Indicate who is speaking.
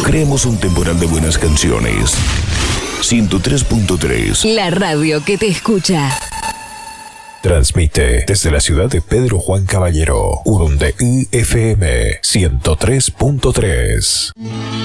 Speaker 1: Creemos un temporal de buenas canciones. 103.3.
Speaker 2: La radio que te escucha.
Speaker 3: Transmite desde la ciudad de Pedro Juan Caballero, Urundeí FM 103.3.